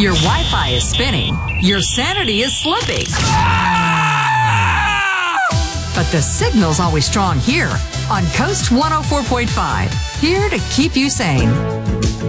Your Wi-Fi is spinning. Your sanity is slipping. But the signal's always strong here on Coast 104.5. Here to keep you sane.